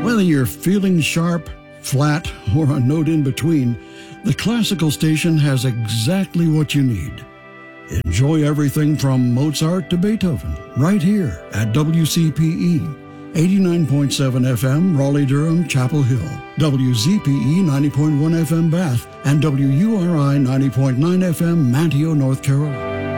Whether you're feeling sharp, flat, or a note in between, the classical station has exactly what you need. Enjoy everything from Mozart to Beethoven right here at WCPE. 89.7 FM, Raleigh-Durham, Chapel Hill, WZPE 90.1 FM, Bath, and WURI 90.9 FM, Manteo, North Carolina.